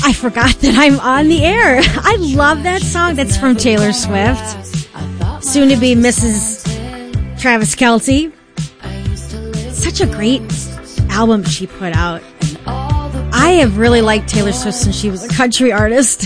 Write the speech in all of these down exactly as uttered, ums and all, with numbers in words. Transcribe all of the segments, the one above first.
I forgot that I'm on the air. I love that song. That's from Taylor Swift. Soon to be Missus Travis Kelce. Such a great album she put out. I have really liked Taylor Swift since she was a country artist,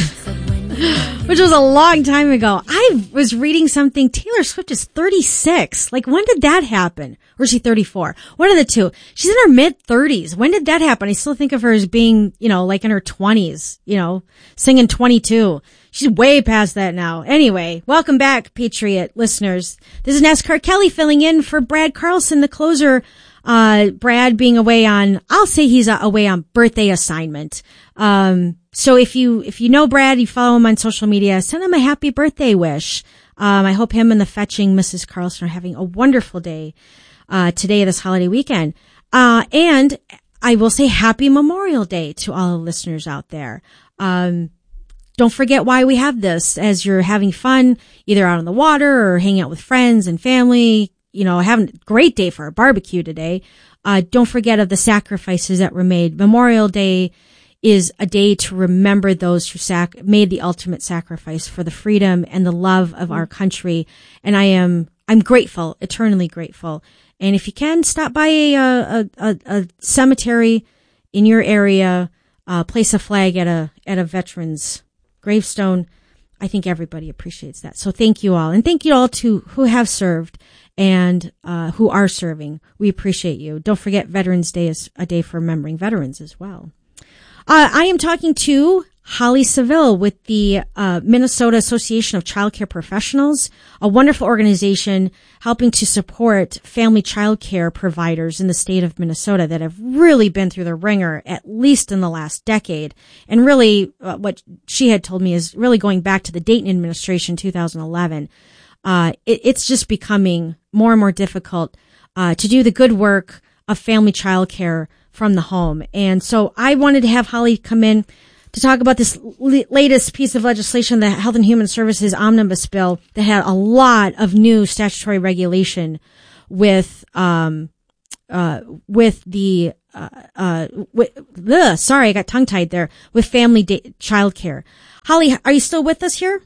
which was a long time ago. I was reading something. Taylor Swift is thirty-six. Like, when did that happen? Or is she thirty-four? One of the two. She's in her mid-thirties. When did that happen? I still think of her as being, you know, like in her twenties, you know, singing twenty-two. She's way past that now. Anyway, welcome back, Patriot listeners. This is NASCAR Kelly filling in for Brad Carlson, the closer. Uh, Brad being away on, I'll say he's away on birthday assignment. Um, so if you, if you know Brad, you follow him on social media, send him a happy birthday wish. Um, I hope him and the fetching Missus Carlson are having a wonderful day, uh, today, this holiday weekend. Uh, and I will say happy Memorial Day to all the listeners out there. Um, don't forget why we have this as you're having fun, either out on the water or hanging out with friends and family. You know, having a great day for a barbecue today. Uh, don't forget of the sacrifices that were made. Memorial Day is a day to remember those who sac- made the ultimate sacrifice for the freedom and the love of our country. And I am, I'm grateful, eternally grateful. And if you can, stop by a, a, a, a cemetery in your area, uh, place a flag at a, at a veteran's gravestone. I think everybody appreciates that. So thank you all. And thank you all to who have served and uh who are serving. We appreciate you. Don't forget Veterans Day is a day for remembering veterans as well. Uh I am talking to Holly Seville with the uh Minnesota Association of Child Care Professionals, a wonderful organization helping to support family child care providers in the state of Minnesota that have really been through the ringer, at least in the last decade. And really, uh, what she had told me is really going back to the Dayton administration, two thousand eleven. Uh, it, it's just becoming more and more difficult, uh, to do the good work of family child care from the home. And so I wanted to have Holly come in to talk about this l- latest piece of legislation, the Health and Human Services Omnibus Bill, that had a lot of new statutory regulation with, um, uh, with the, uh, uh, with, ugh, sorry, I got tongue tied there, with family da- child care. Holly, are you still with us here?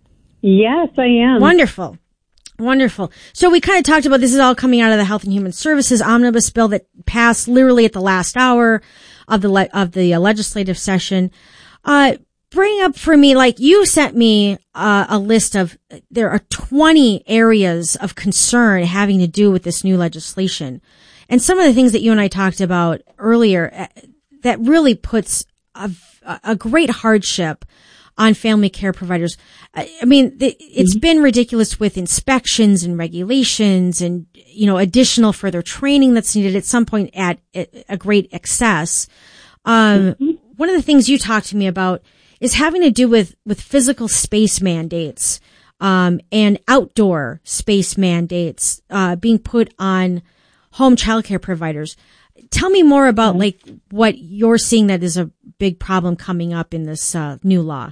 Yes, I am. Wonderful. Wonderful. So we kind of talked about this is all coming out of the Health and Human Services Omnibus Bill that passed literally at the last hour of the le- of the uh, legislative session. Uh, bring up for me, like you sent me uh, a list of, there are twenty areas of concern having to do with this new legislation. And some of the things that you and I talked about earlier uh, that really puts a, a great hardship on family care providers. I mean, it's mm-hmm. been ridiculous with inspections and regulations and, you know, additional further training that's needed at some point at a great excess. Um, mm-hmm. One of the things you talked to me about is having to do with, with physical space mandates, um, and outdoor space mandates, uh, being put on home childcare providers. Tell me more about, mm-hmm. like, what you're seeing that is a big problem coming up in this, uh, new law.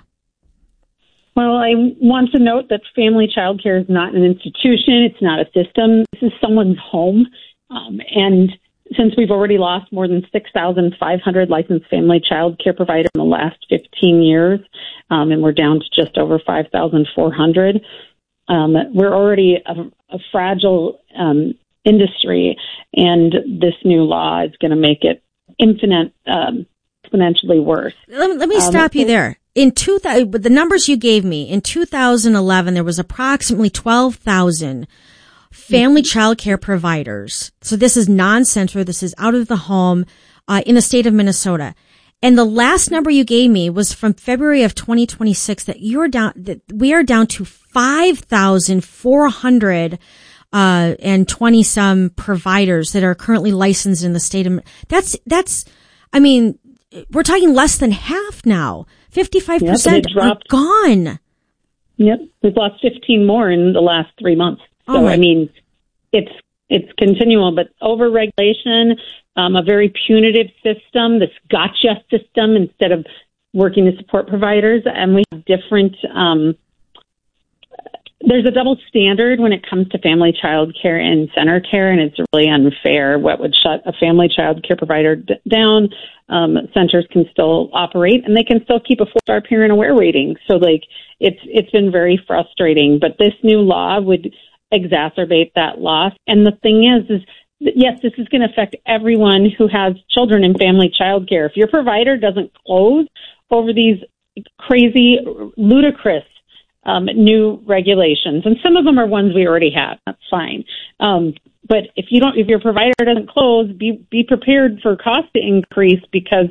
Well, I want to note that family child care is not an institution. It's not a system. This is someone's home. Um, and since we've already lost more than six thousand five hundred licensed family child care providers in the last fifteen years, um, and we're down to just over five thousand four hundred, um, we're already a, a fragile um, industry, and this new law is going to make it infinite, um, exponentially worse. Let, let me stop um, you there. In two thousand, the numbers you gave me, in two thousand eleven, there was approximately twelve thousand family child care providers. So this is non-center, this is out of the home, uh, in the state of Minnesota. And the last number you gave me was from February of twenty twenty-six, that you're down, that we are down to five thousand four hundred, uh, and twenty some providers that are currently licensed in the state of, that's, that's, I mean, we're talking less than half now. fifty-five percent yep, are gone. Yep. We've lost fifteen more in the last three months. So, oh I mean, it's it's continual, but over-regulation, um, a very punitive system, this gotcha system instead of working to support providers. And we have different um, there's a double standard when it comes to family child care and center care, and it's really unfair. What would shut a family child care provider d- down, um, centers can still operate, and they can still keep a four-star parent aware rating. So, like, it's it's been very frustrating. But this new law would exacerbate that loss. And the thing is, is that, yes, this is going to affect everyone who has children in family child care. If your provider doesn't close over these crazy, ludicrous Um, new regulations, and some of them are ones we already have. That's fine. Um, but if you don't, if your provider doesn't close, be be prepared for cost to increase, because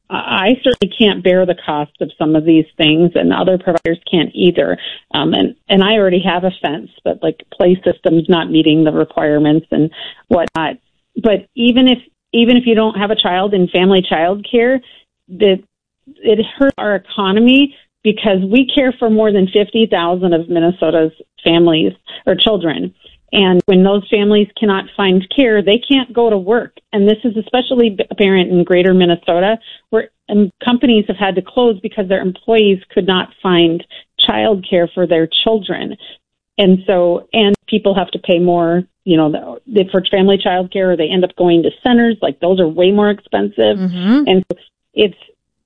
I certainly can't bear the cost of some of these things, and other providers can't either. Um, and and I already have a fence, but like play systems not meeting the requirements and whatnot. But even if even if you don't have a child in family child care, that it hurts our economy, because we care for more than fifty thousand of Minnesota's families or children. And when those families cannot find care, they can't go to work. And this is especially apparent in greater Minnesota, where um, companies have had to close because their employees could not find child care for their children. And so, and people have to pay more, you know, the, for family child care, or they end up going to centers. Like, those are way more expensive. Mm-hmm. And so it's,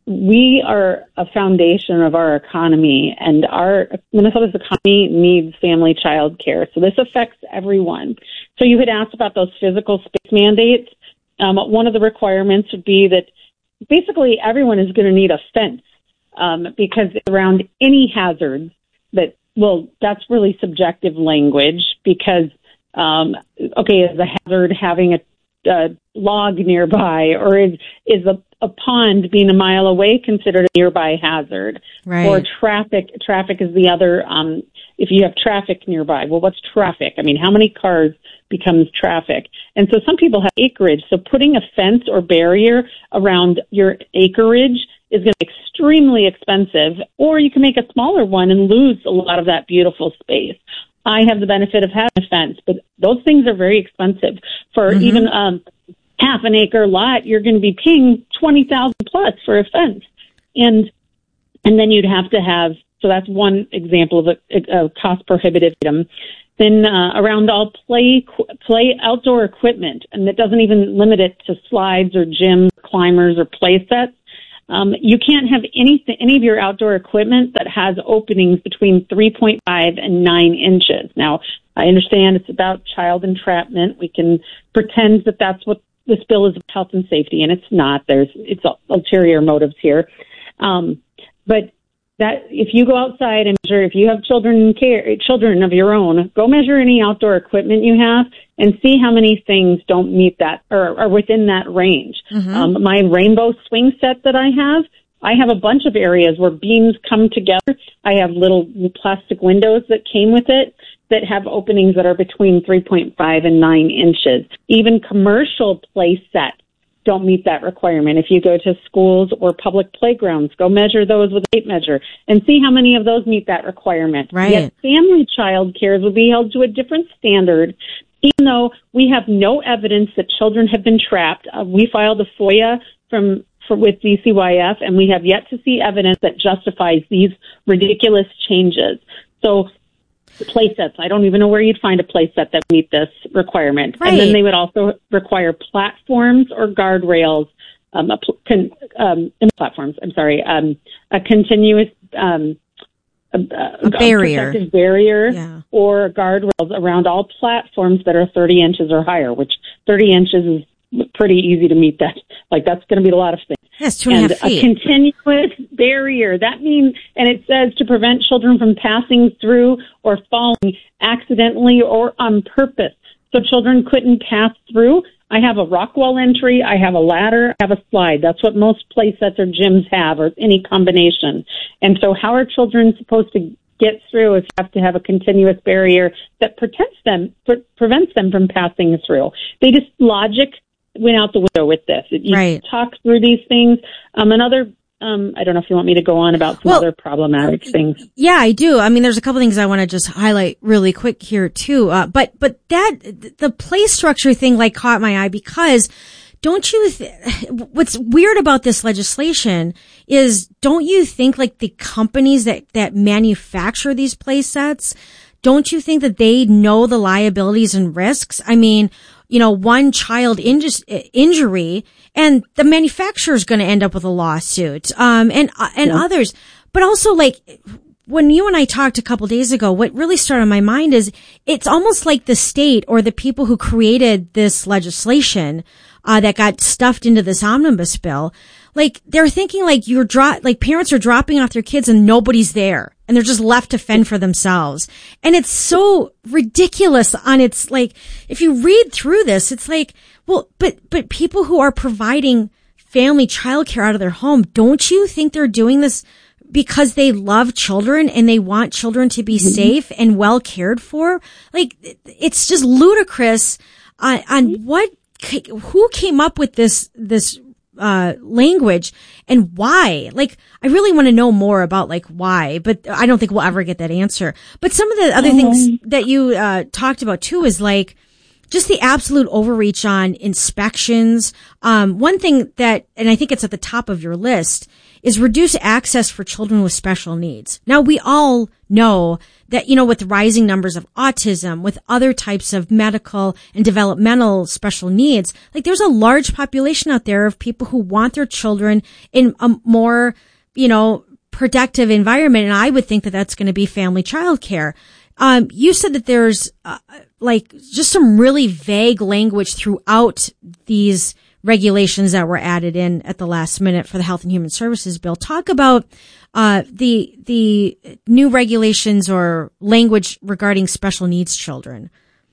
we are a foundation of our economy, and our Minnesota's economy needs family child care. So this affects everyone. So you had asked about those physical space mandates. Um, one of the requirements would be that basically everyone is going to need a fence, um, because around any hazards that, well, that's really subjective language, because, um, okay, is the hazard having a Uh, log nearby, or is is a, a pond being a mile away considered a nearby hazard? Right. Or traffic traffic is the other. Um, if you have traffic nearby, well, what's traffic? I mean, how many cars becomes traffic? And so some people have acreage, so putting a fence or barrier around your acreage is going to be extremely expensive, or you can make a smaller one and lose a lot of that beautiful space. I have the benefit of having a fence, but those things are very expensive. For mm-hmm. even um, half an acre lot, you're going to be paying twenty thousand plus for a fence, and and then you'd have to have. So that's one example of a, a cost prohibitive item. Then uh, around all play play outdoor equipment, and it doesn't even limit it to slides or gyms, climbers, or play sets. Um, you can't have anything, any of your outdoor equipment that has openings between three point five and nine inches. Now, I understand it's about child entrapment. We can pretend that that's what this bill is about, health and safety, and it's not. There's it's ulterior motives here. Um, but that if you go outside and measure, if you have children care, children of your own, go measure any outdoor equipment you have and see how many things don't meet that or are within that range. Mm-hmm. Um, my rainbow swing set that I have, I have a bunch of areas where beams come together. I have little plastic windows that came with it that have openings that are between three point five and nine inches. Even commercial play sets don't meet that requirement. If you go to schools or public playgrounds, go measure those with a tape measure and see how many of those meet that requirement. Right. Yet family child cares will be held to a different standard, even though we have no evidence that children have been trapped. Uh, we filed a FOIA from for, with D C Y F, and we have yet to see evidence that justifies these ridiculous changes. So play sets, I don't even know where you'd find a play set that meet this requirement. Right. And then they would also require platforms or guardrails, um, a pl- con- um, platforms, I'm sorry, um, a continuous um, a, a barrier, a protective barrier yeah. or guardrails around all platforms that are thirty inches or higher, which thirty inches is pretty easy to meet that. Like, that's going to be a lot of things. Yes, two and, and a half feet. A continuous barrier. That means, and it says to prevent children from passing through or falling accidentally or on purpose. So children couldn't pass through. I have a rock wall entry. I have a ladder. I have a slide. That's what most play sets or gyms have, or any combination. And so how are children supposed to get through if you have to have a continuous barrier that protects them, pre- prevents them from passing through? They just logic went out the window with this. You right. talk through these things. Um, another, um, I don't know if you want me to go on about some well, other problematic things. Yeah, I do. I mean, there's a couple things I want to just highlight really quick here too. Uh, but, but that, the play structure thing like caught my eye because don't you, th- what's weird about this legislation is don't you think like the companies that, that manufacture these play sets, don't you think that they know the liabilities and risks? I mean, you know, one child inju- injury and the manufacturer is going to end up with a lawsuit, um, and, uh, and yeah. others. But also, like, when you and I talked a couple days ago, what really started on my mind is it's almost like the state or the people who created this legislation, uh, that got stuffed into this omnibus bill. Like, they're thinking like you're dro- like parents are dropping off their kids and nobody's there and they're just left to fend for themselves. And it's so ridiculous on its, like, if you read through this, it's like, well, but, but people who are providing family childcare out of their home, don't you think they're doing this because they love children and they want children to be mm-hmm. safe and well cared for? Like, it's just ludicrous on, on what, who came up with this, this, uh, language and why. Like, I really want to know more about like why, but I don't think we'll ever get that answer. But some of the other mm-hmm. things that you, uh, talked about too is like, just the absolute overreach on inspections. Um, one thing that, and I think it's at the top of your list, is reduce access for children with special needs. Now, we all know that, you know, with rising numbers of autism, with other types of medical and developmental special needs, like there's a large population out there of people who want their children in a more, you know, productive environment. And I would think that that's going to be family childcare. Um, you said that there's, uh, like just some really vague language throughout these regulations that were added in at the last minute for the Health and Human Services bill. Talk about, uh, the, the new regulations or language regarding special needs children.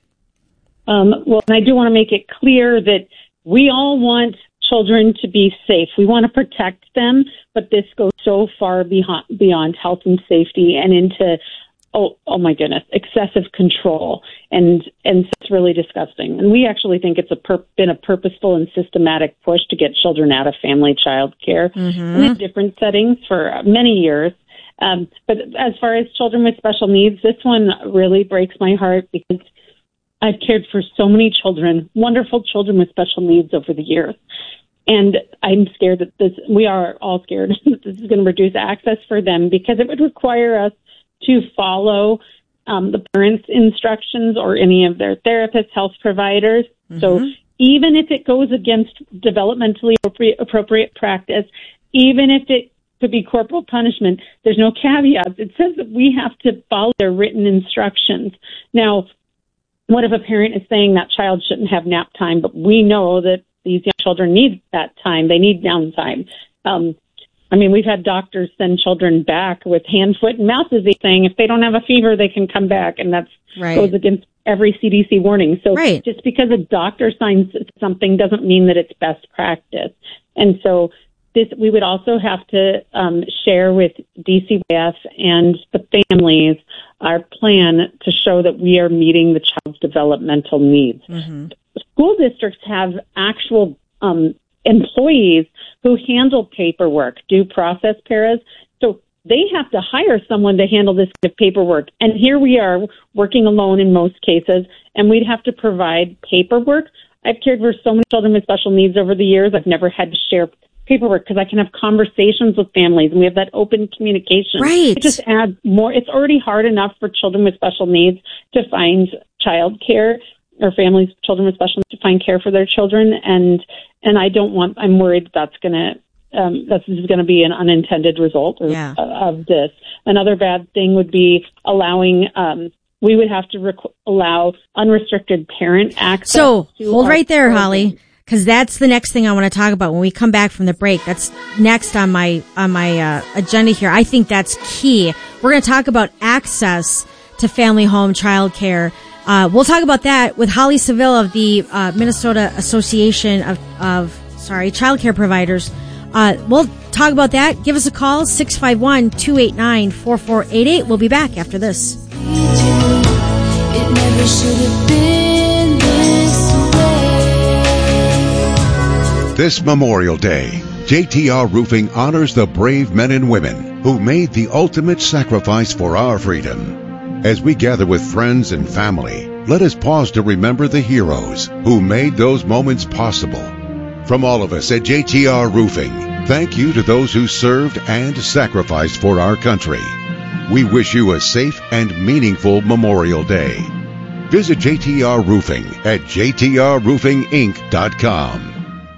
Um, well, and I do want to make it clear that we all want children to be safe. We want to protect them, but this goes so far beyond, beyond health and safety and into Oh, oh my goodness, excessive control. And, and it's really disgusting. And we actually think it's a pur- been a purposeful and systematic push to get children out of family child care mm-hmm. in different settings for many years. Um, but as far as children with special needs, this one really breaks my heart because I've cared for so many children, wonderful children with special needs over the years. And I'm scared that this, we are all scared that this is going to reduce access for them because it would require us to follow um, the parents' instructions or any of their therapists, health providers. Mm-hmm. So even if it goes against developmentally appropriate, appropriate practice, even if it could be corporal punishment, there's no caveats. It says that we have to follow their written instructions. Now, what if a parent is saying that child shouldn't have nap time, but we know that these young children need that time. They need downtime. Um, I mean, we've had doctors send children back with hand, foot, and mouth disease saying if they don't have a fever, they can come back. And that right. goes against every C D C warning. So right. just because a doctor signs something doesn't mean that it's best practice. And so this, we would also have to um, share with D C Y F and the families our plan to show that we are meeting the child's developmental needs. Mm-hmm. School districts have actual um employees who handle paperwork, due process paras. So they have to hire someone to handle this kind of paperwork. And here we are working alone in most cases, and we'd have to provide paperwork. I've cared for so many children with special needs over the years. I've never had to share paperwork because I can have conversations with families and we have that open communication. Right. It just adds more. It's already hard enough for children with special needs to find childcare or families, children with special needs to find care for their children. And, and I don't want, I'm worried that's going to, um, this is going to be an unintended result of, yeah. of this. Another bad thing would be allowing, um, we would have to rec- allow unrestricted parent access. So to hold right there, program. Holly, because that's the next thing I want to talk about when we come back from the break. That's next on my, on my, uh, agenda here. I think that's key. We're going to talk about access to family home child care. Uh, we'll talk about that with Holly Seville of the uh, Minnesota Association of, of sorry, Child Care Providers. Uh, we'll talk about that. Give us a call, six five one, two eight nine, four four eight eight. We'll be back after this. It never should have been this way. This Memorial Day, J T R Roofing honors the brave men and women who made the ultimate sacrifice for our freedom. As we gather with friends and family, let us pause to remember the heroes who made those moments possible. From all of us at J T R Roofing, thank you to those who served and sacrificed for our country. We wish you a safe and meaningful Memorial Day. Visit J T R Roofing at j t r roofing inc dot com.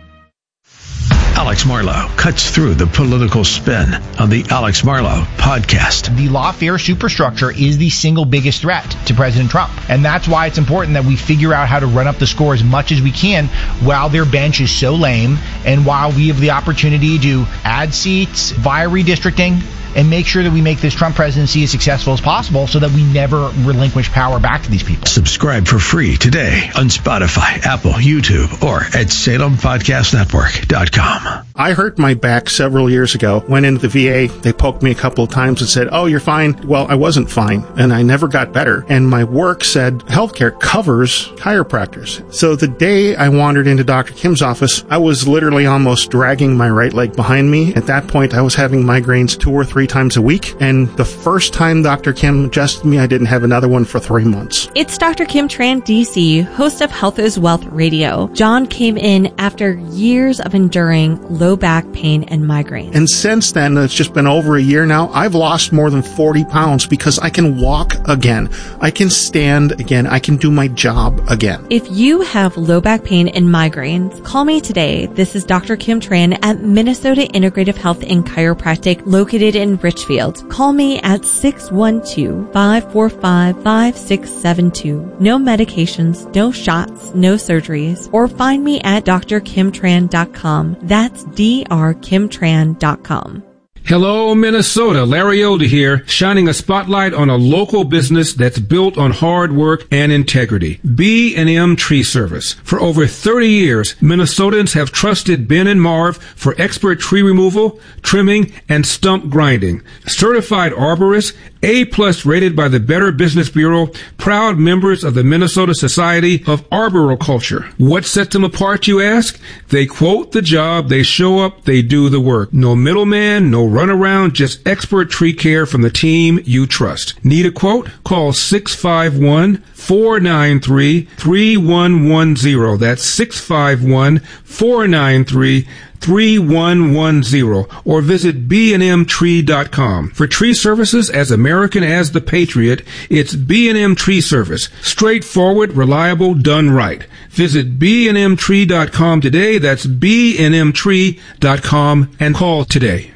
Alex Marlow cuts through the political spin on the Alex Marlow podcast. The lawfare superstructure is the single biggest threat to President Trump. And that's why it's important that we figure out how to run up the score as much as we can while their bench is so lame and while we have the opportunity to add seats via redistricting and make sure that we make this Trump presidency as successful as possible so that we never relinquish power back to these people. Subscribe for free today on Spotify, Apple, YouTube, or at salem podcast network dot com. I hurt my back several years ago. Went into the V A. They poked me a couple of times and said, oh, you're fine. Well, I wasn't fine, and I never got better. And my work said healthcare covers chiropractors. So the day I wandered into Doctor Kim's office, I was literally almost dragging my right leg behind me. At that point, I was having migraines two or three times a week. And the first time Doctor Kim adjusted me, I didn't have another one for three months. It's Doctor Kim Tran, D C, host of Health is Wealth Radio. John came in after years of enduring low back pain and migraine. And since then, it's just been over a year now, I've lost more than forty pounds because I can walk again. I can stand again. I can do my job again. If you have low back pain and migraines, call me today. This is Doctor Kim Tran at Minnesota Integrative Health and Chiropractic located in Richfield. Call me at six one two, five four five, five six seven two. No medications, no shots, no surgeries. Or find me at d r kim tran dot com. That's d r kim tran dot com. Hello, Minnesota. Larry Elder here, shining a spotlight on a local business that's built on hard work and integrity. B and M Tree Service. For over thirty years, Minnesotans have trusted Ben and Marv for expert tree removal, trimming, and stump grinding. Certified arborists, A-plus rated by the Better Business Bureau, proud members of the Minnesota Society of Arboriculture. What sets them apart, you ask? They quote the job, they show up, they do the work. No middleman, no runaround, just expert tree care from the team you trust. Need a quote? Call six five one, four nine three, three one one zero. That's six five one, four nine three, three one one zero, or visit b and m tree dot com. For tree services as American as the Patriot, it's B and M Tree Service. Straightforward, reliable, done right. Visit b and m tree dot com today. That's b and m tree dot com and call today.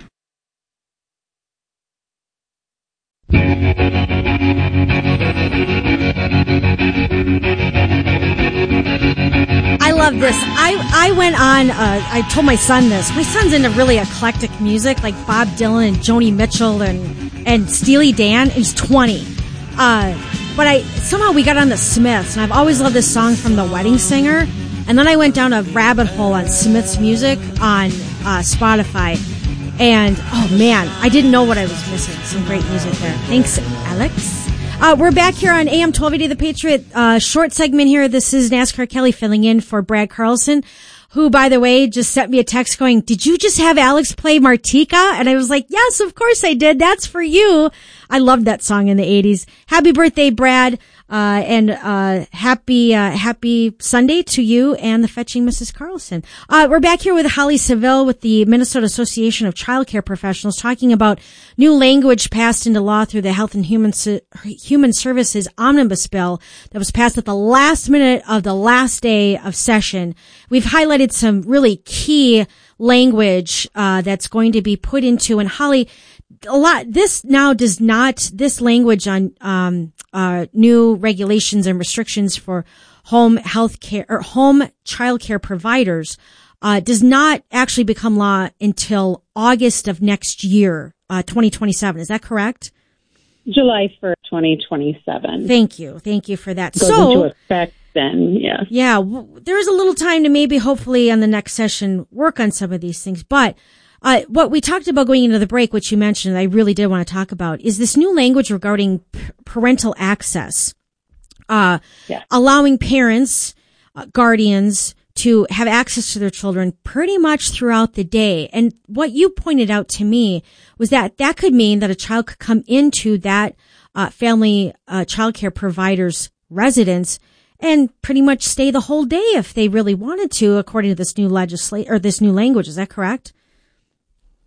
I love this. I, I went on, uh, I told my son this. My son's into really eclectic music like Bob Dylan and Joni Mitchell and, and Steely Dan. He's twenty. Uh, but I, somehow we got on the Smiths, and I've always loved this song from The Wedding Singer. And then I went down a rabbit hole on Smiths music on uh, Spotify. And, oh man, I didn't know what I was missing. Some great music there. Thanks, Alex. Uh, we're back here on A M twelve eighty The Patriot. Uh, short segment here. This is NASCAR Kelly filling in for Brad Carlson, who, by the way, just sent me a text going, did you just have Alex play Martika? And I was like, yes, of course I did. That's for you. I loved that song in the eighties. Happy birthday, Brad. Uh, and, uh, happy, uh, happy Sunday to you and the fetching Missus Carlson. Uh, we're back here with Holly Seville with the Minnesota Association of Child Care Professionals talking about new language passed into law through the Health and Human, Human Services Omnibus Bill that was passed at the last minute of the last day of session. We've highlighted some really key language, uh, that's going to be put into, and Holly, a lot, this now does not, this language on, um, uh, new regulations and restrictions for home health care or home child care providers, uh, does not actually become law until August of next year, uh, twenty twenty-seven. Is that correct? July first, twenty twenty-seven. Thank you. Thank you for that. Goes so, into effect then, yes. Yeah. W- there's a little time to maybe hopefully on the next session work on some of these things, but Uh, what we talked about going into the break, which you mentioned, I really did want to talk about, is this new language regarding p- parental access, uh, yeah. allowing parents, uh, guardians to have access to their children pretty much throughout the day. And what you pointed out to me was that that could mean that a child could come into that, uh, family, uh, childcare provider's residence and pretty much stay the whole day if they really wanted to, according to this new legislate or this new language. Is that correct?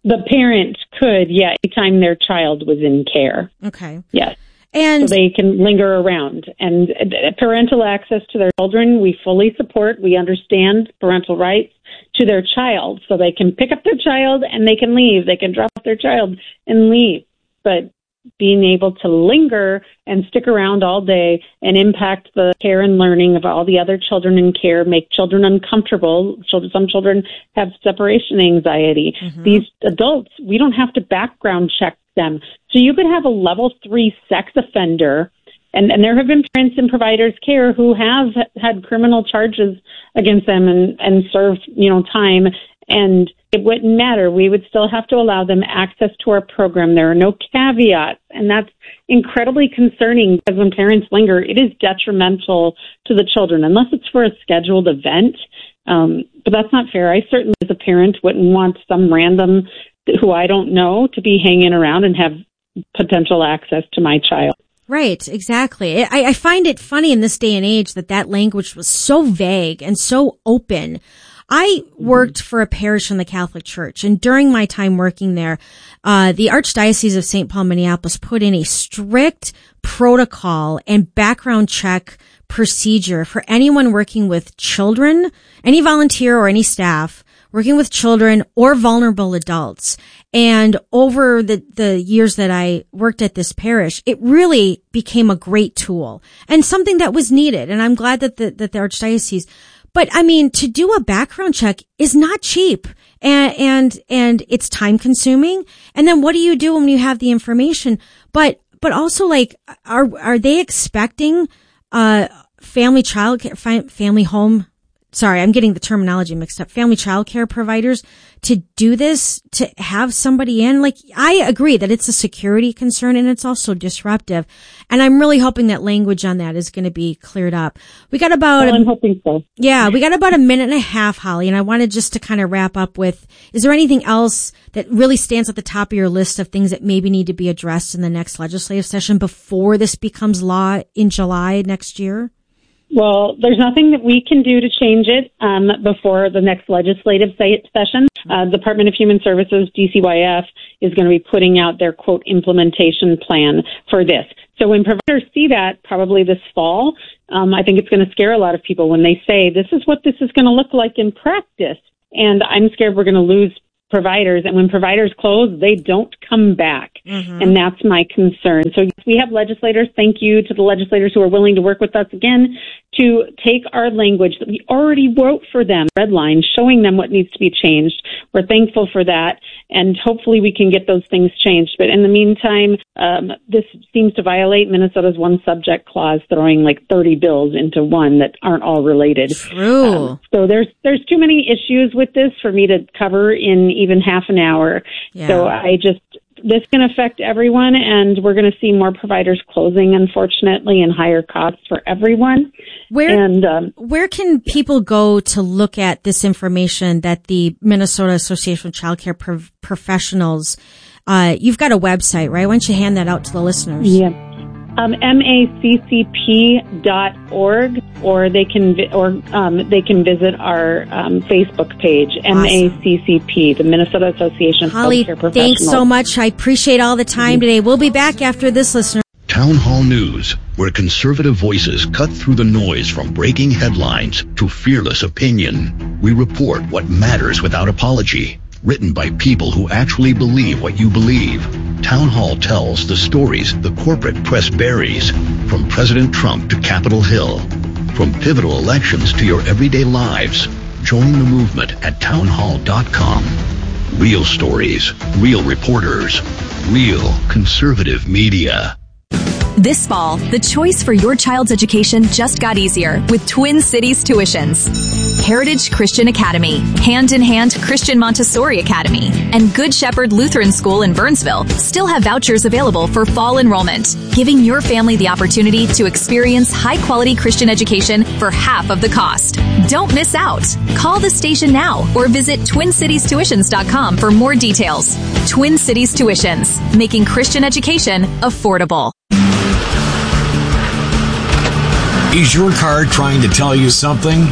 The parent could, yeah, anytime their child was in care. Okay. Yes. And so they can linger around. And parental access to their children, we fully support. We understand parental rights to their child. So they can pick up their child and they can leave. They can drop their child and leave. But being able to linger and stick around all day and impact the care and learning of all the other children in care, make children uncomfortable. Children, some children have separation anxiety. Mm-hmm. These adults, we don't have to background check them. So you could have a level three sex offender, and, and there have been parents in providers care who have had criminal charges against them and, and served, you know, time, and it wouldn't matter. We would still have to allow them access to our program. There are no caveats, and that's incredibly concerning because when parents linger, it is detrimental to the children, unless it's for a scheduled event. Um, but that's not fair. I certainly, as a parent, wouldn't want some random who I don't know to be hanging around and have potential access to my child. Right, exactly. I, I find it funny in this day and age that that language was so vague and so open. I worked for a parish in the Catholic Church, and during my time working there, uh, the Archdiocese of Saint Paul, Minneapolis put in a strict protocol and background check procedure for anyone working with children, any volunteer or any staff working with children or vulnerable adults. And over the, the years that I worked at this parish, it really became a great tool and something that was needed. And I'm glad that the, that the Archdiocese, but I mean, to do a background check is not cheap, and, and, and it's time consuming. And then what do you do when you have the information? But, but also like, are, are they expecting, uh, family child care, family home, sorry, I'm getting the terminology mixed up, family child care providers to do this, to have somebody in? Like, I agree that it's a security concern and it's also disruptive. And I'm really hoping that language on that is going to be cleared up. We got about, well, I'm hoping so. Yeah, we got about a minute and a half, Holly, and I wanted just to kind of wrap up with, is there anything else that really stands at the top of your list of things that maybe need to be addressed in the next legislative session before this becomes law in July next year? Well, there's nothing that we can do to change it um, before the next legislative session. Uh, Department of Human Services, D C Y F, is going to be putting out their, quote, implementation plan for this. So when providers see that probably this fall, um, I think it's going to scare a lot of people when they say, this is what this is going to look like in practice. And I'm scared we're going to lose providers, and when providers close, they don't come back. Mm-hmm. And that's my concern. So yes, we have legislators. Thank you to the legislators who are willing to work with us again to take our language that we already wrote for them, red line, showing them what needs to be changed. We're thankful for that, and hopefully we can get those things changed. But in the meantime, um, this seems to violate Minnesota's one subject clause, throwing like thirty bills into one that aren't all related. True. Um, so there's there's too many issues with this for me to cover in even half an hour. Yeah. So I just, this can affect everyone, and we're going to see more providers closing, unfortunately, and higher costs for everyone. Where, and, um, where can people go to look at this information that the Minnesota Association of Child Care Pro- Professionals, uh, you've got a website, right? Why don't you hand that out to the listeners? Yeah. Um, M A C C P dot org, or they can vi- or um, they can visit our um, Facebook page, awesome. M A C C P, the Minnesota Association of Holly, Healthcare Professionals. Thanks so much. I appreciate all the time today. We'll be back after this, listener. Town Hall News, where conservative voices cut through the noise from breaking headlines to fearless opinion. We report what matters without apology. Written by people who actually believe what you believe. Town Hall tells the stories the corporate press buries, from President Trump to Capitol Hill, from pivotal elections to your everyday lives. Join the movement at town hall dot com. Real stories, real reporters, real conservative media. This fall, the choice for your child's education just got easier with Twin Cities Tuitions. Heritage Christian Academy, Hand in Hand Christian Montessori Academy, and Good Shepherd Lutheran School in Burnsville still have vouchers available for fall enrollment, giving your family the opportunity to experience high-quality Christian education for half of the cost. Don't miss out. Call the station now or visit twin cities tuitions dot com for more details. Twin Cities Tuitions, making Christian education affordable. Is your car trying to tell you something?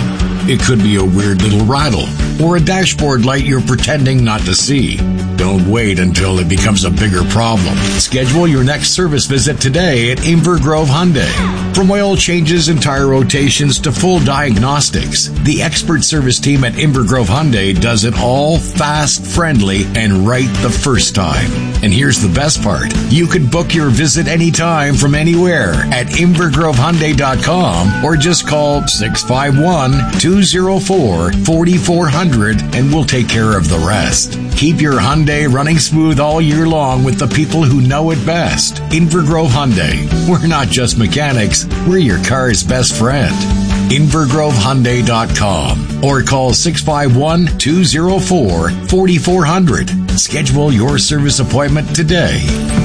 It could be a weird little rattle or a dashboard light you're pretending not to see. Don't wait until it becomes a bigger problem. Schedule your next service visit today at Inver Grove Hyundai. From oil changes and tire rotations to full diagnostics, the expert service team at Inver Grove Hyundai does it all fast, friendly, and right the first time. And here's the best part. You can book your visit anytime from anywhere at inver grove hyundai dot com or just call six five one, two oh four, four four zero zero and we'll take care of the rest. Keep your Hyundai running smooth all year long with the people who know it best. Inver Grove Hyundai. We're not just mechanics, we're your car's best friend. inver grove hyundai dot com or call six five one, two oh four, four four zero zero. Schedule your service appointment today.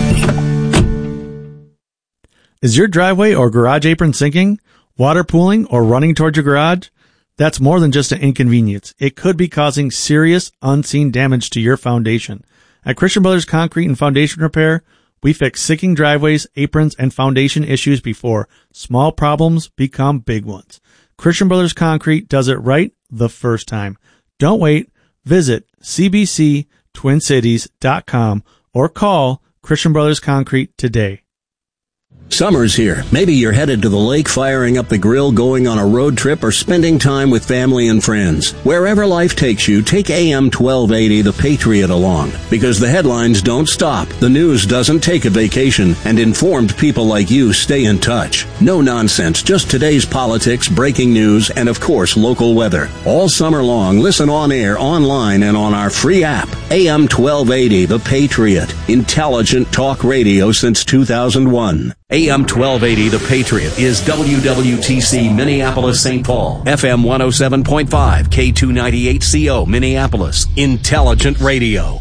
Is your driveway or garage apron sinking, water pooling, or running towards your garage? That's more than just an inconvenience. It could be causing serious, unseen damage to your foundation. At Christian Brothers Concrete and Foundation Repair, we fix sinking driveways, aprons, and foundation issues before small problems become big ones. Christian Brothers Concrete does it right the first time. Don't wait. Visit c b c twin cities dot com or call Christian Brothers Concrete today. Summer's here. Maybe you're headed to the lake, firing up the grill, going on a road trip, or spending time with family and friends. Wherever life takes you, take A M twelve eighty The Patriot along. Because the headlines don't stop, the news doesn't take a vacation, and informed people like you stay in touch. No nonsense, just today's politics, breaking news, and of course, local weather. All summer long, listen on air, online, and on our free app. A M twelve eighty The Patriot. Intelligent talk radio since two thousand one. A M twelve eighty The Patriot is W W T C Minneapolis Saint Paul, F M one oh seven point five, K two ninety-eight C O Minneapolis, Intelligent Radio.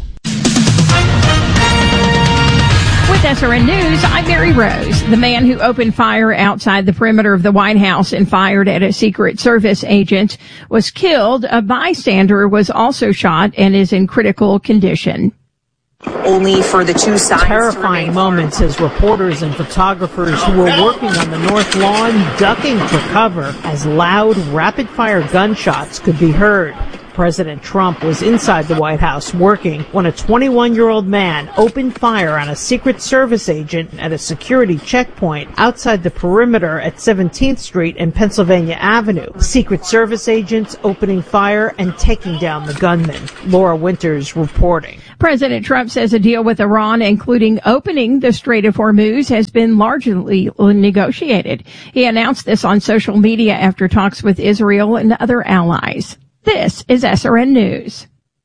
With S R N News, I'm Mary Rose. The man who opened fire outside the perimeter of the White House and fired at a Secret Service agent was killed. A bystander was also shot and is in critical condition. Only for the two sides. Terrifying moments as reporters and photographers who were working on the North Lawn ducking for cover as loud, rapid-fire gunshots could be heard. President Trump was inside the White House working when a twenty-one-year-old man opened fire on a Secret Service agent at a security checkpoint outside the perimeter at seventeenth Street and Pennsylvania Avenue. Secret Service agents opening fire and taking down the gunman. Laura Winters reporting. President Trump says a deal with Iran, including opening the Strait of Hormuz, has been largely negotiated. He announced this on social media after talks with Israel and other allies. This is S R N News.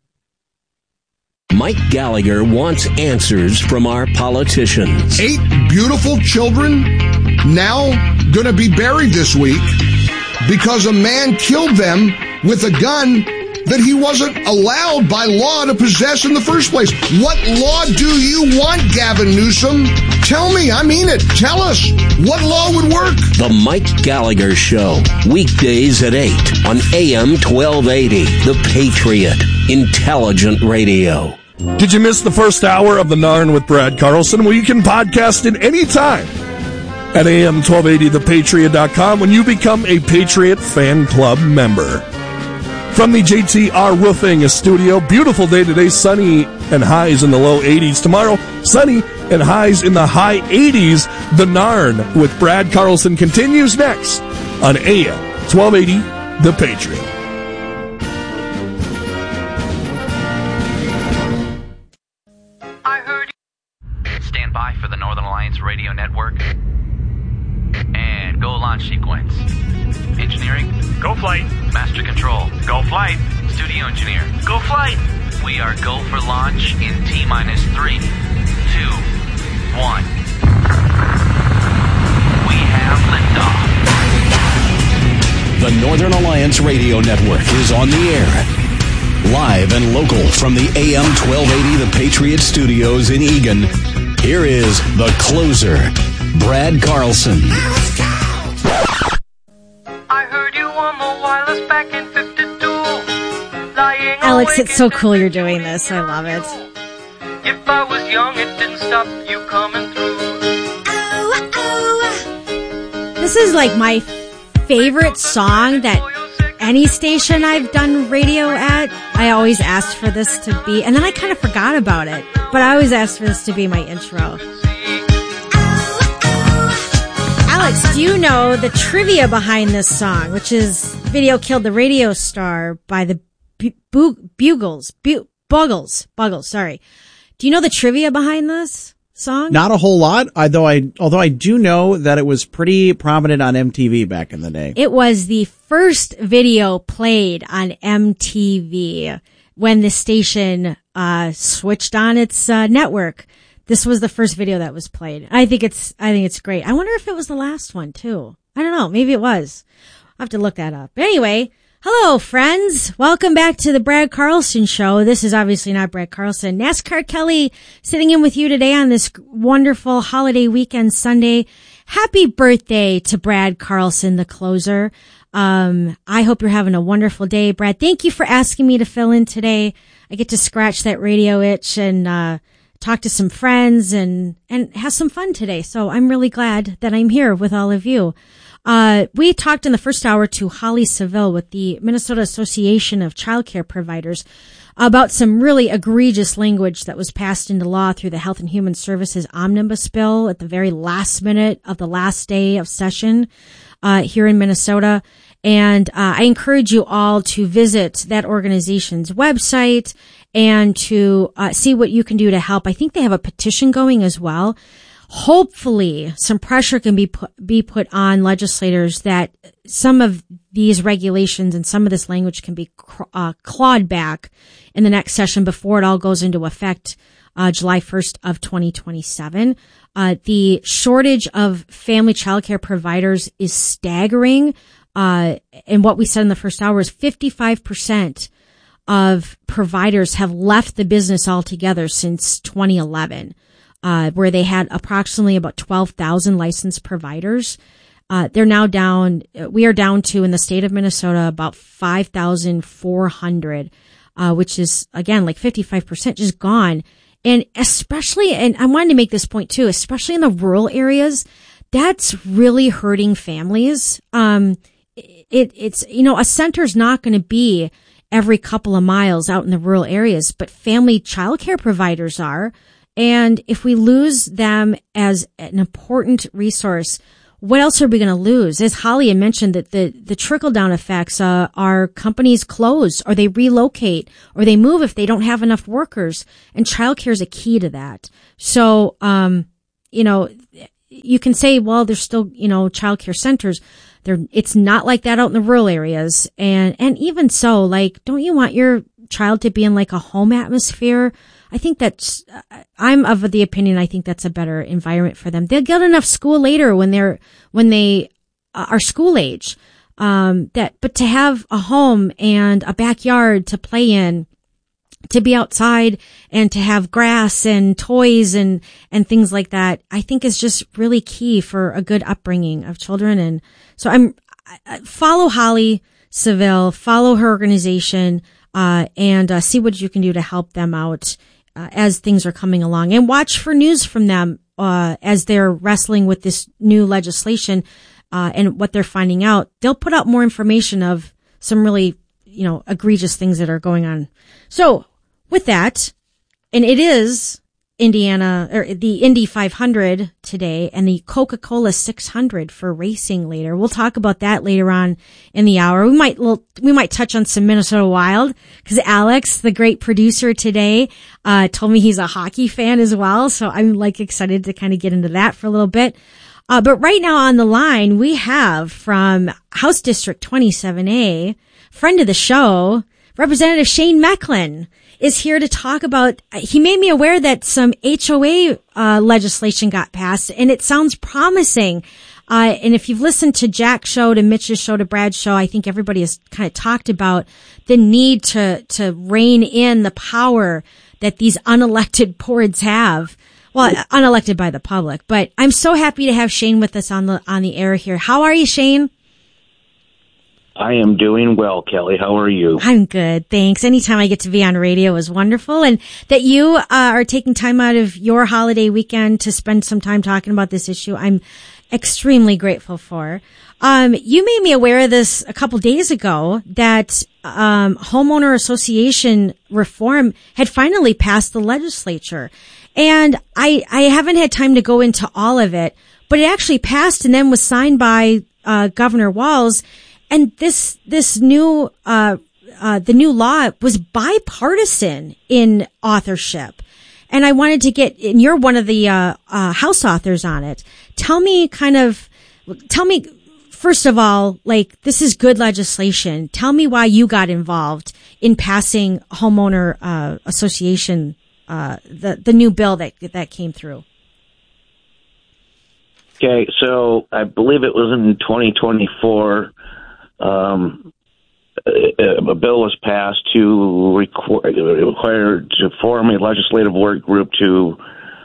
Mike Gallagher wants answers from our politicians. Eight beautiful children now going to be buried this week because a man killed them with a gun that he wasn't allowed by law to possess in the first place. What law do you want, Gavin Newsom? Tell me, I mean it. Tell us. What law would work? The Mike Gallagher Show, weekdays at eight on A M twelve eighty, The Patriot, Intelligent Radio. Did you miss the first hour of The Narn with Brad Carlson? Well, you can podcast it anytime at A M twelve eighty the patriot dot com when you become a Patriot Fan Club member. From the J T R Roofing studio, beautiful day today, sunny and highs in the low eighties. Tomorrow, sunny and highs in the high eighties. The Narn with Brad Carlson continues next on A M twelve eighty, The Patriot. I heard you. Stand by for the Northern Alliance Radio Network. And go launch sequence. Engineering, go flight. Master control, go flight. Studio engineer, go flight. We are go for launch in T minus three, two, one. We have liftoff. The Northern Alliance Radio Network is on the air. Live and local from the A M twelve eighty The Patriot Studios in Eagan. Here is the closer, Brad Carlson. I heard you on the wireless back in fifty-two. Lying Alex, it's so cool you're doing this. I love it. If I was young, it didn't stop you coming through. This is like my favorite song that any station I've done radio at, I always asked for this to be, and then I kind of forgot about it, but I always asked for this to be my intro. Alex, do you know the trivia behind this song, which is Video Killed the Radio Star by the Bu- Bu- Bugles, Bu- Buggles, Buggles, sorry. Do you know the trivia behind this song? Not a whole lot, although I, although I do know that it was pretty prominent on M T V back in the day. It was the first video played on M T V when the station uh switched on its uh, network. This was the first video that was played. I think it's, I think it's great. I wonder if it was the last one too. I don't know. Maybe it was. I'll have to look that up. But anyway, hello friends. Welcome back to the Brad Carlson Show. This is obviously not Brad Carlson. NASCAR Kelly sitting in with you today on this wonderful holiday weekend Sunday. Happy birthday to Brad Carlson, the closer. Um, I hope you're having a wonderful day. Brad, thank you for asking me to fill in today. I get to scratch that radio itch and, uh, talk to some friends and, and have some fun today. So I'm really glad that I'm here with all of you. Uh, we talked in the first hour to Holly Seville with the Minnesota Association of Childcare Providers about some really egregious language that was passed into law through the Health and Human Services Omnibus Bill at the very last minute of the last day of session, uh, here in Minnesota. And, uh, I encourage you all to visit that organization's website and to, uh, see what you can do to help. I think they have a petition going as well. Hopefully some pressure can be put, be put on legislators that some of these regulations and some of this language can be, uh, clawed back in the next session before it all goes into effect, uh, July first of twenty twenty-seven. Uh, the shortage of family childcare providers is staggering. Uh, and what we said in the first hour is fifty-five percent of providers have left the business altogether since twenty eleven, uh, where they had approximately about twelve thousand licensed providers. Uh, they're now down, we are down to in the state of Minnesota about five thousand four hundred, uh, which is again like fifty-five percent just gone. And especially, and I wanted to make this point too, especially in the rural areas, that's really hurting families. Um, It, it's, you know, a center's not going to be every couple of miles out in the rural areas, but family childcare providers are. And if we lose them as an important resource, what else are we going to lose? As Holly had mentioned, that the, the trickle down effects, uh, are companies close or they relocate or they move if they don't have enough workers. And childcare is a key to that. So, um, you know, you can say, well, there's still, you know, childcare centers. There, it's not like that out in the rural areas. And, and even so, like, don't you want your child to be in like a home atmosphere? I think that's, I'm of the opinion, I think that's a better environment for them. They'll get enough school later when they're, when they are school age. Um, that, but to have a home and a backyard to play in, to be outside and to have grass and toys and, and things like that, I think is just really key for a good upbringing of children. And so I'm, I, follow Holly Seville, follow her organization, uh, and, uh, see what you can do to help them out, uh, as things are coming along, and watch for news from them, uh, as they're wrestling with this new legislation, uh, and what they're finding out. They'll put out more information of some really, you know, egregious things that are going on. So, with that, and it is Indiana, or the Indy five hundred today and the Coca-Cola six hundred for racing later. We'll talk about that later on in the hour. We might, we might touch on some Minnesota Wild because Alex, the great producer today, uh, told me he's a hockey fan as well. So I'm like excited to kind of get into that for a little bit. Uh, but right now on the line, we have from House District twenty-seven A, friend of the show, Representative Shane Mecklin is here to talk about, he made me aware that some H O A uh, legislation got passed, and it sounds promising. Uh, and if you've listened to Jack's show, to Mitch's show, to Brad's show, I think everybody has kind of talked about the need to, to rein in the power that these unelected boards have. Well, unelected by the public. But I'm so happy to have Shane with us on the, on the air here. How are you, Shane? I am doing well, Kelly. How are you? I'm good, thanks. Anytime I get to be on radio is wonderful, and that you uh, are taking time out of your holiday weekend to spend some time talking about this issue, I'm extremely grateful for. Um, you made me aware of this a couple days ago that um, homeowner association reform had finally passed the legislature. And I, I haven't had time to go into all of it, but it actually passed and then was signed by uh, Governor Walz. And this this new uh, uh, the new law was bipartisan in authorship. And I wanted to get, and you're one of the uh, uh, House authors on it. Tell me kind of, tell me, first of all, like, this is good legislation. Tell me why you got involved in passing homeowner uh, association, uh, the the new bill that that came through. Okay, so I believe it was in twenty twenty-four. Um, a bill was passed to require, require to form a legislative work group to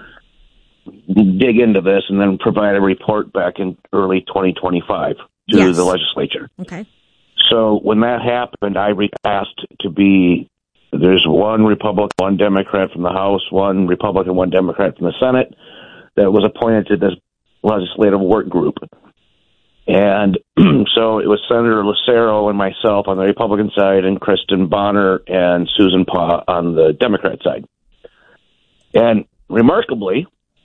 dig into this and then provide a report back in early twenty twenty-five to Yes. the legislature. Okay. So when that happened, I asked to be, there's one Republican, one Democrat from the House, one Republican, one Democrat from the Senate that was appointed to this legislative work group. And so it was Senator Lucero and myself on the Republican side and Kristen Bonner and Susan Pah on the Democrat side. And remarkably,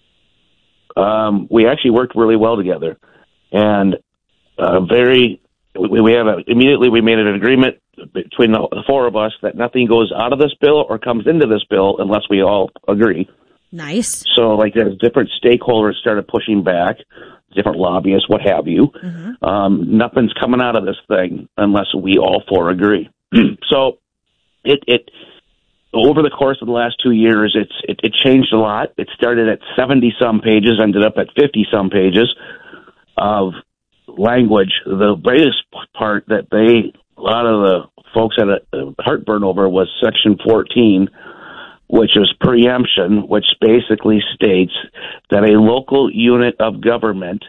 um, we actually worked really well together. And uh, very, we, we have a, immediately we made an agreement between the, the four of us that nothing goes out of this bill or comes into this bill unless we all agree. Nice. So, like, there's different stakeholders started pushing back, different lobbyists, what have you. Mm-hmm. Um, nothing's coming out of this thing unless we all four agree. So, it it over the course of the last two years, it's it, it changed a lot. It started at seventy some pages, ended up at fifty some pages of language. The greatest part that they, a lot of the folks had a heartburn over was Section fourteen, which is preemption, which basically states that a local unit of government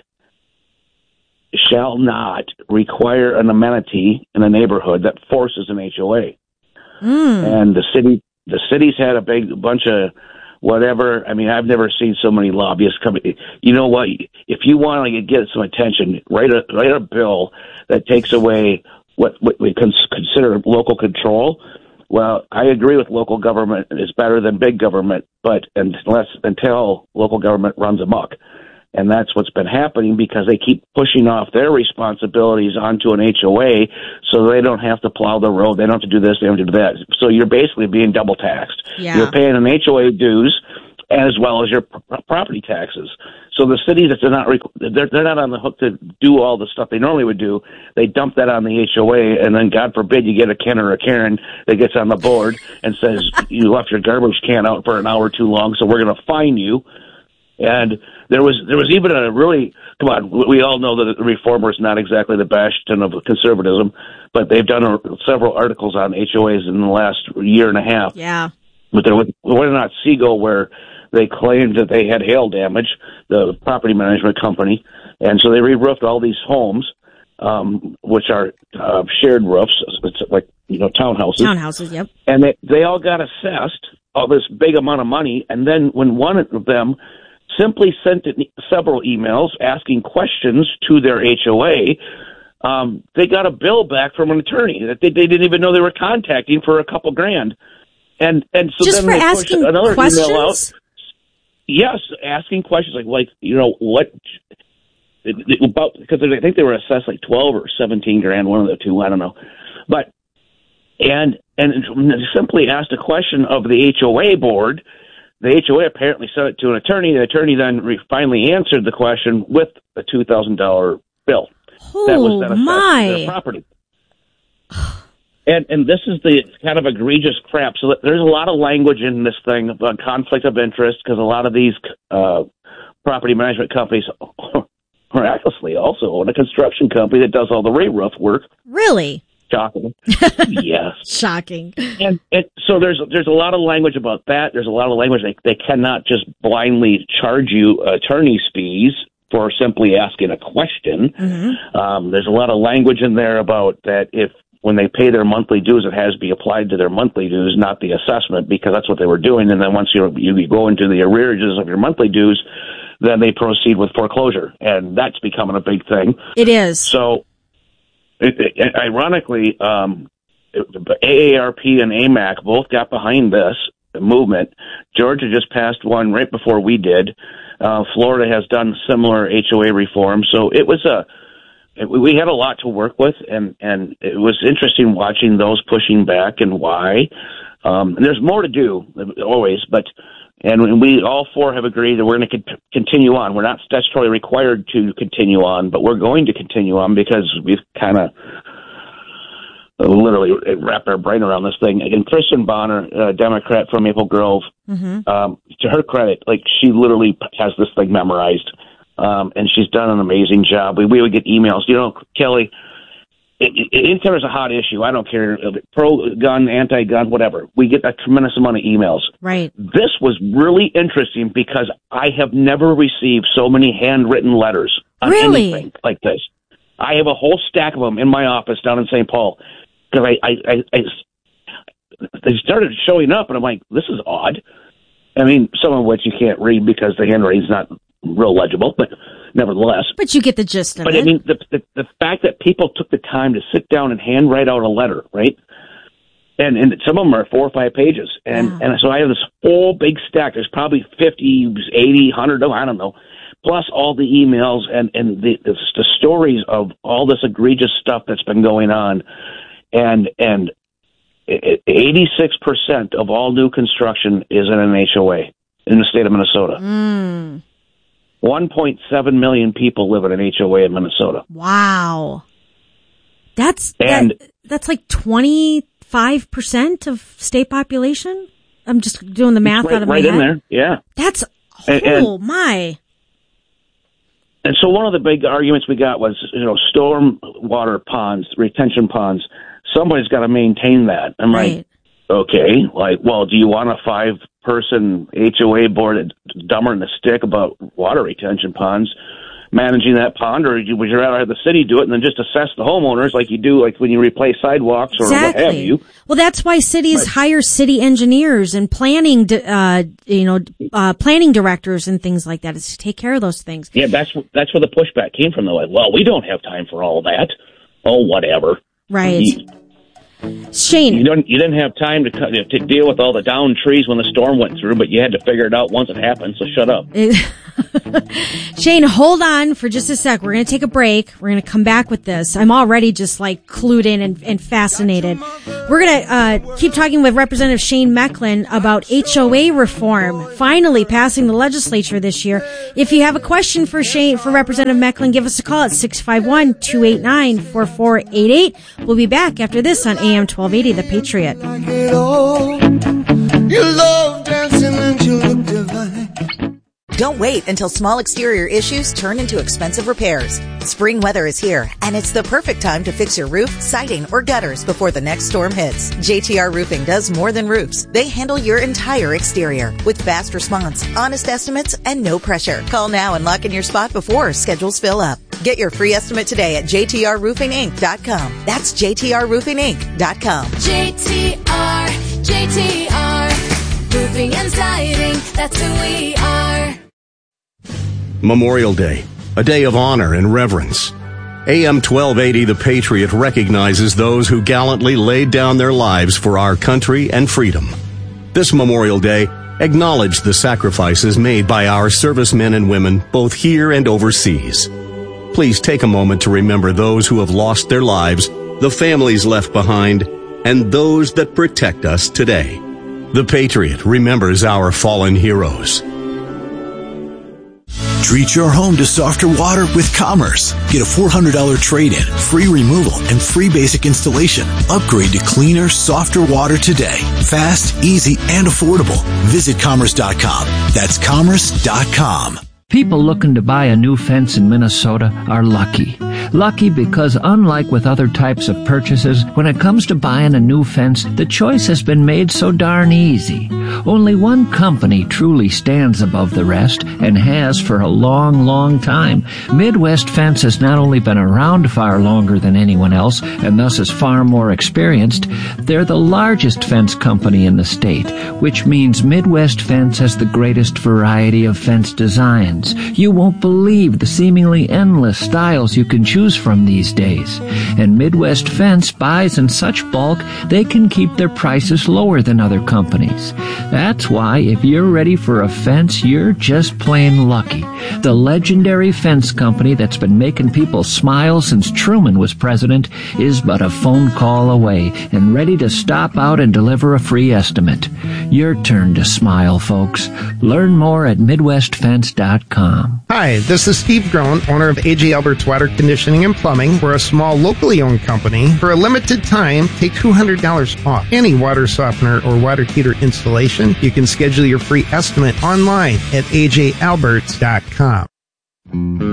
shall not require an amenity in a neighborhood that forces an H O A. Mm. And the city, the city's had a big bunch of whatever. I mean, I've never seen so many lobbyists come. You know what? If you want to get some attention, write a write a bill that takes away what, what we cons- consider local control. Well, I agree with local government is better than big government, but unless until local government runs amok. And that's what's been happening because they keep pushing off their responsibilities onto an H O A so they don't have to plow the road. They don't have to do this. They don't have to do that. So you're basically being double taxed. Yeah. You're paying an H O A dues as well as your p- property taxes. So the cities that are not, they're, they're not on the hook to do all the stuff they normally would do. They dump that on the H O A, and then God forbid you get a Ken or a Karen that gets on the board and says you left your garbage can out for an hour too long, so we're going to fine you. And there was there was even a really, come on, we all know that the Reformer is not exactly the bastion of conservatism, but they've done a, several articles on H O As in the last year and a half. Yeah. But there was, whether or not Seagull, where they claimed that they had hail damage, the property management company, and so they re-roofed all these homes, um, which are uh, shared roofs, it's like, you know, townhouses. Townhouses, yep. And they, they all got assessed all this big amount of money, and then when one of them simply sent it, several emails asking questions to their H O A, um, they got a bill back from an attorney that they, they didn't even know they were contacting for a couple grand. And and so Just then for they asking pushed another questions? email out. Yes, asking questions like, like you know, what, it, it, about, because I think they were assessed like twelve or seventeen grand, one of the two, I don't know. But, and, and simply asked a question of the H O A board. The H O A apparently sent it to an attorney. The attorney then re- finally answered the question with a two thousand dollars bill. Oh, that was then assessed my. to their property. And and this is the kind of egregious crap. So there's a lot of language in this thing about conflict of interest because a lot of these uh, property management companies miraculously also own a construction company that does all the re-roof work. Really? Shocking. Yes. Shocking. And, and so there's there's a lot of language about that. There's a lot of language they they cannot just blindly charge you attorney's fees for simply asking a question. Mm-hmm. Um, there's a lot of language in there about that if when they pay their monthly dues, it has to be applied to their monthly dues, not the assessment, because that's what they were doing. And then once you you go into the arrearages of your monthly dues, then they proceed with foreclosure, and that's becoming a big thing. It is. So, it, it, ironically, um, A A R P and A M A C both got behind this movement. Georgia just passed one right before we did. Uh, Florida has done similar H O A reform. So it was a, it, we had a lot to work with, and, and it was interesting watching those pushing back and why. Um, and there's more to do, always, but, and we all four have agreed that we're going to con- continue on. We're not statutorily required to continue on, but we're going to continue on because we've kind of literally wrapped our brain around this thing. And Kristen Bonner, a Democrat from Maple Grove, Mm-hmm. um, to her credit, like, she literally has this thing memorized, um, and she's done an amazing job. We, we would get emails, you know, Kelly, it, it, anytime there's a hot issue, I don't care, pro-gun, anti-gun, whatever, we get a tremendous amount of emails. Right. This was really interesting because I have never received so many handwritten letters on really? anything like this. I have a whole stack of them in my office down in Saint Paul, because I, I, I, I they started showing up, and I'm like, this is odd. I mean, some of which you can't read because the handwriting's not real legible, but nevertheless. But you get the gist of but it. But I mean, the, the the fact that people took the time to sit down and handwrite out a letter, right? And and some of them are four or five pages. And, yeah. and so I have this whole big stack. There's probably fifty, eighty, one hundred, I don't know, plus all the emails and, and the, the, the stories of all this egregious stuff that's been going on. And, and, eighty-six percent of all new construction is in an H O A in the state of Minnesota. Mm. one point seven million people live in an H O A in Minnesota. Wow. That's and that, that's like twenty-five percent of state population? I'm just doing the math right, out of my right head. Right in there, yeah. That's, oh and, and, my. And so one of the big arguments we got was, you know, storm water ponds, retention ponds. Somebody's got to maintain that. I'm right. like, okay, like, well, do you want a five-person H O A board that's dumber than a stick about water retention ponds managing that pond, or would you rather have the city do it and then just assess the homeowners like you do, like when you replace sidewalks or exactly. what have you? Well, that's why cities right. hire city engineers and planning, uh, you know, uh, planning directors and things like that, is to take care of those things. Yeah, that's that's where the pushback came from. Though, like, well, we don't have time for all that. Oh, whatever. Right. You, Shane, you don't. You didn't have time to to deal with all the downed trees when the storm went through, but you had to figure it out once it happened. So shut up. Shane, hold on for just a sec. We're going to take a break. We're going to come back with this. I'm already just like clued in and, and fascinated. We're going to uh, keep talking with Representative Shane Mecklin about H O A reform finally passing the legislature this year. If you have a question for Shane, for Representative Mecklin, give us a call at six five one, two eight nine, four four eight eight. We'll be back after this on A M twelve eighty, The Patriot. You love dancing and you look divine. Don't wait until small exterior issues turn into expensive repairs. Spring weather is here, and it's the perfect time to fix your roof, siding, or gutters before the next storm hits. J T R Roofing does more than roofs. They handle your entire exterior with fast response, honest estimates, and no pressure. Call now and lock in your spot before schedules fill up. Get your free estimate today at j t r roofing inc dot com. That's j t r roofing inc dot com. J T R, J T R, Roofing and Siding, that's who we are. Memorial Day, a day of honor and reverence. A M twelve eighty The Patriot recognizes those who gallantly laid down their lives for our country and freedom. This Memorial Day, acknowledge the sacrifices made by our servicemen and women both here and overseas. Please take a moment to remember those who have lost their lives, the families left behind, and those that protect us today. The Patriot remembers our fallen heroes. Treat your home to softer water with Commerce. Get a four hundred dollars trade-in, free removal, and free basic installation. Upgrade to cleaner, softer water today. Fast, easy, and affordable. Visit commerce dot com. That's commerce dot com. People looking to buy a new fence in Minnesota are lucky. Lucky because unlike with other types of purchases, when it comes to buying a new fence, the choice has been made so darn easy. Only one company truly stands above the rest and has for a long, long time. Midwest Fence has not only been around far longer than anyone else and thus is far more experienced, they're the largest fence company in the state, which means Midwest Fence has the greatest variety of fence designs. You won't believe the seemingly endless styles you can choose from these days. And Midwest Fence buys in such bulk they can keep their prices lower than other companies. That's why if you're ready for a fence, you're just plain lucky. The legendary fence company that's been making people smile since Truman was president is but a phone call away and ready to stop out and deliver a free estimate. Your turn to smile, folks. Learn more at Midwest Fence dot com. Hi, this is Steve Groen, owner of A J Albert's Water Conditioning and Plumbing. We're a small, locally owned company. For a limited time, take two hundred dollars off any water softener or water heater installation. You can schedule your free estimate online at A J Alberts dot com.